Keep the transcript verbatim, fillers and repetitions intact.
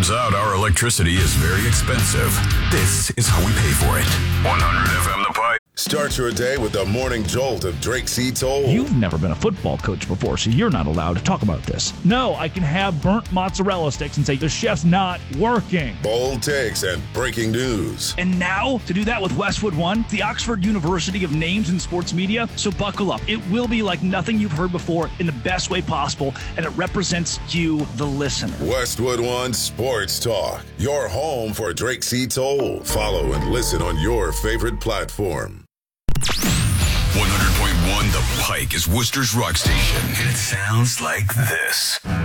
Turns out our electricity is very expensive. This is how we pay for it. one hundred F M The Pike. Start your day with the morning jolt of Drake C. Toll. You've never been a football coach before, so you're not allowed to talk about this. No, I can have burnt mozzarella sticks and say the chef's not working. Bold takes and breaking news. And now, to do that with Westwood One, the Oxford University of names in sports media. So buckle up. It will be like nothing you've heard before in the best way possible, and it represents you, the listener. Westwood One Sports Talk, your home for Drake C. Toll. Follow and listen on your favorite platform. one hundred point one The Pike is Worcester's rock station. And it sounds like this.